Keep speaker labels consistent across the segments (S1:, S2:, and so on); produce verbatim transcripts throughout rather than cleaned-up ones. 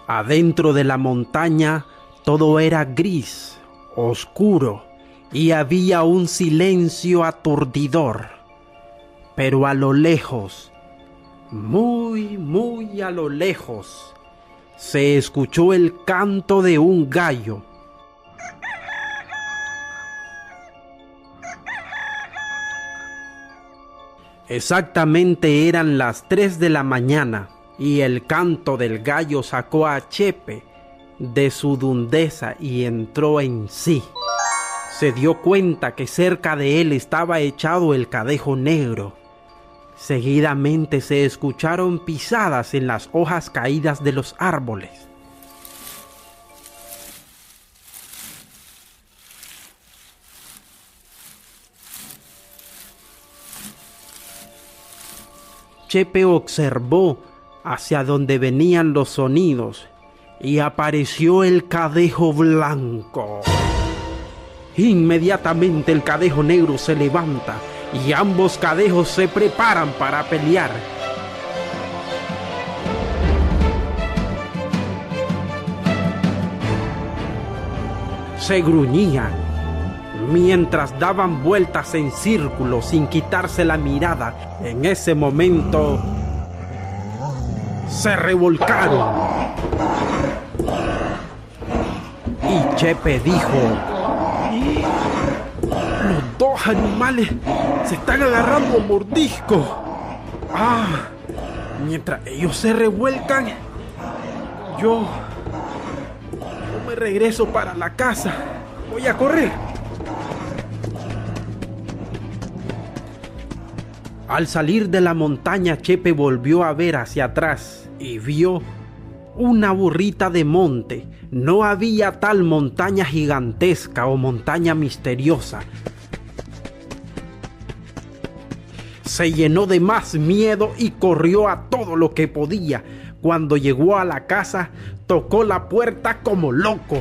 S1: Adentro de la montaña todo era gris, oscuro, y había un silencio aturdidor. Pero a lo lejos, muy, muy a lo lejos, se escuchó el canto de un gallo. Exactamente eran las tres de la mañana y el canto del gallo sacó a Chepe de su dundeza y entró en sí. Se dio cuenta que cerca de él estaba echado el Cadejo Negro. Seguidamente se escucharon pisadas en las hojas caídas de los árboles. Chepe observó hacia donde venían los sonidos y apareció el Cadejo Blanco. Inmediatamente el Cadejo Negro se levanta y ambos cadejos se preparan para pelear. Se gruñían mientras daban vueltas en círculo sin quitarse la mirada. En ese momento se revolcaron y Chepe dijo: los dos animales se están agarrando a mordisco. Ah, mientras ellos se revuelcan, yo, yo me regreso para la casa. Voy a correr. Al salir de la montaña, Chepe volvió a ver hacia atrás y vio una burrita de monte. No había tal montaña gigantesca o montaña misteriosa. Se llenó de más miedo y corrió a todo lo que podía. Cuando llegó a la casa, tocó la puerta como loco.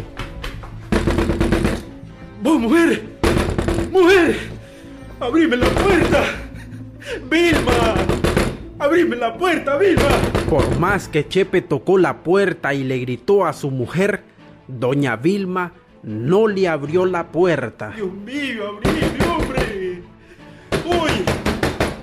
S1: ¡Vos, mujer! ¡Mujer! ¡Abrime la puerta! ¡Vilma! ¡Abrime la puerta, Vilma! Por más que Chepe tocó la puerta y le gritó a su mujer, doña Vilma no le abrió la puerta. ¡Dios mío, abrime!